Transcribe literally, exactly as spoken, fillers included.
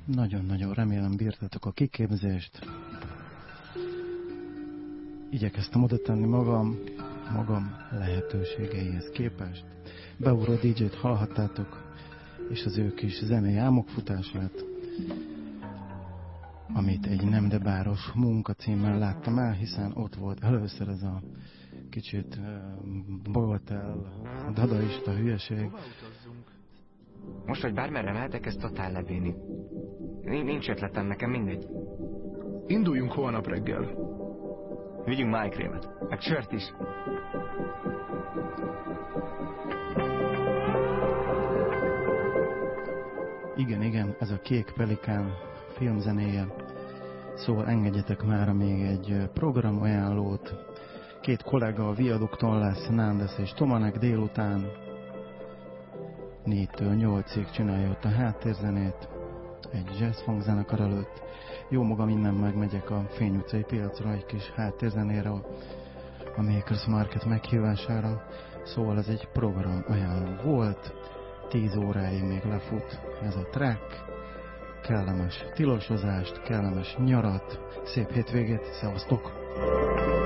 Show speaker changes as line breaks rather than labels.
Nagyon-nagyon remélem bírtatok a kiképzést. Igyekeztem oda tenni magam, magam lehetőségeihez képest. Beuró dé dzsét hallhattátok, és az ő kis zenei álmokfutását, amit egy nem de báros munka címmel láttam el, hiszen ott volt először ez a kicsit uh, bagatel, dadaista hülyeség.
Most, hogy bármerre mehetek, ez totál lebéni. Nincs ötletem, nekem mindegy.
Induljunk holnap reggel.
Vigyünk májkrémet, meg sört is.
Igen, igen, ez a Kék Pelikán filmzenéje. Szóval engedjetek már még egy programajánlót. Két kollega a Viadukton lesz, Nández és Tomanek délután. négytől nyolcig csinálja ott a háttérzenét. Egy jazzfunk zenekar előtt. Jó magam innen megmegyek a Fény utcai piacra egy kis háttérzenére, a Makers Market meghívására. Szóval ez egy program ajánló volt. tíz óráig még lefut ez a track. Kellemes tilosozást, kellemes nyarat, szép hétvégét, szevasztok!